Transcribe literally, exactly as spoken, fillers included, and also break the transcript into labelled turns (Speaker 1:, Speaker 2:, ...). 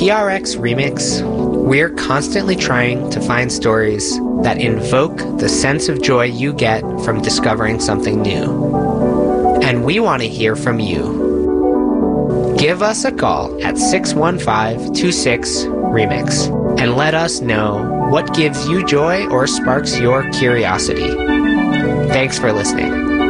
Speaker 1: P R X Remix, we're constantly trying to find stories that invoke the sense of joy you get from discovering something new. And we want to hear from you. Give us a call at six one five, two six, remix and let us know what gives you joy or sparks your curiosity. Thanks for listening.